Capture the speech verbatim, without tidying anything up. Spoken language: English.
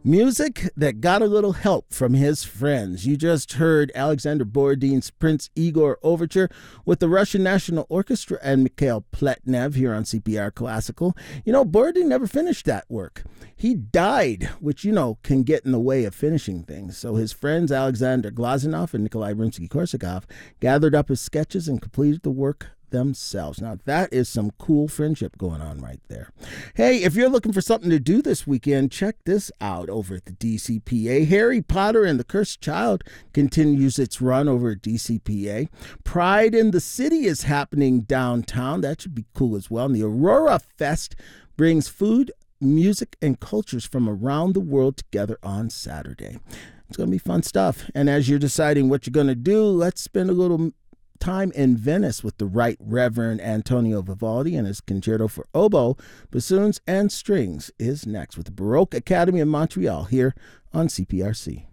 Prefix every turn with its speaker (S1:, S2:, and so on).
S1: Music that got a little help from his friends. You just heard Alexander Borodin's Prince Igor Overture with the Russian National Orchestra and Mikhail Pletnev here on C P R Classical. You know, Borodin never finished that work. He died, which, you know, can get in the way of finishing things. So his friends Alexander Glazunov and Nikolai Rimsky-Korsakov gathered up his sketches and completed the work themselves. Now, that is some cool friendship going on right there. Hey, if you're looking for something to do this weekend, check this out over at the D C P A. Harry Potter and the Cursed Child continues its run over at D C P A. Pride in the City is happening downtown. That should be cool as well. And the Aurora Fest brings food, music, and cultures from around the world together on Saturday. It's going to be fun stuff. And as you're deciding what you're going to do, let's spend a little time in Venice with the Right Reverend Antonio Vivaldi and his concerto for oboe, bassoons, and strings is next with the Baroque Academy of Montreal here on C P R C.